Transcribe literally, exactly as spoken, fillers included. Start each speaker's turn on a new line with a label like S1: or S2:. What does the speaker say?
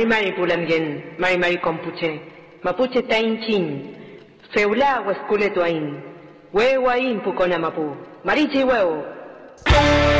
S1: mari pulangen, mari mari compuche, mapuche tain chin, feula huescule tuain, huehuain pucona mapu, marichi huevo.